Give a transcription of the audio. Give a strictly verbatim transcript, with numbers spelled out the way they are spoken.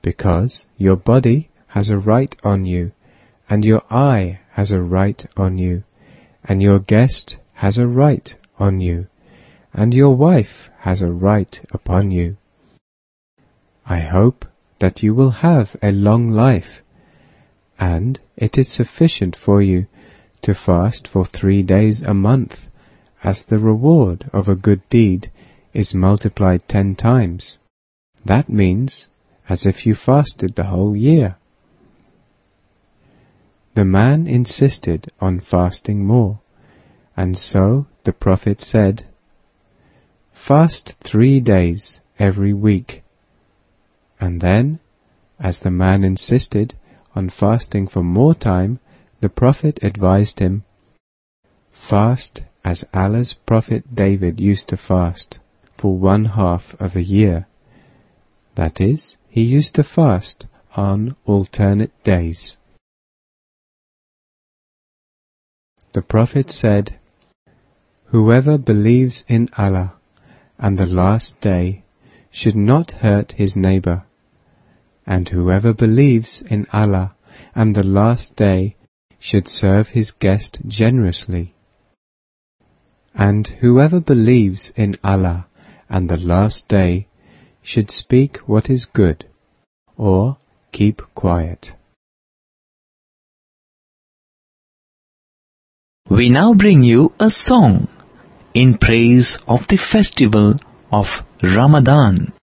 because your body has a right on you, and your eye has a right on you, and your guest has a right on you, and your wife has a right upon you. I hope that you will have a long life, and it is sufficient for you to fast for three days a month, as the reward of a good deed is multiplied ten times. That means as if you fasted the whole year. The man insisted on fasting more, and so the prophet said, "Fast three days every week." And then, as the man insisted on fasting for more time, the prophet advised him, "Fast as Allah's prophet David used to fast for one half of a year." That is, he used to fast on alternate days. The prophet said, "Whoever believes in Allah and the last day should not hurt his neighbor, and whoever believes in Allah and the last day should serve his guest generously. And whoever believes in Allah and the last day should speak what is good, or keep quiet." We now bring you a song in praise of the festival of Ramadan.